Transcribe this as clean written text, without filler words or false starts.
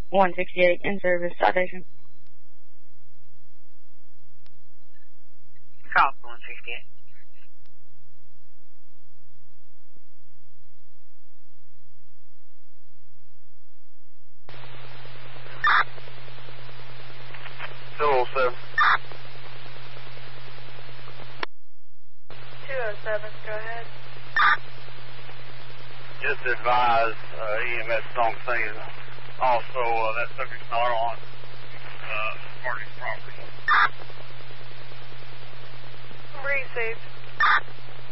168 in service, citation. Call 168. Hello, sir. 207, go ahead. Just advise EMS on scene. Also, that subject's not on party property. Received.